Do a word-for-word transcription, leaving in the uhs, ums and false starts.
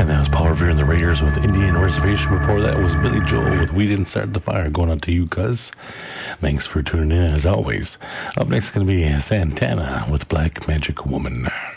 And that was Paul Revere and the Raiders with Indian Reservation. Before that was Billy Joel with We Didn't Start the Fire. Going out to you, cuz. Thanks for tuning in, as always. Up next is going to be Santana with Black Magic Woman.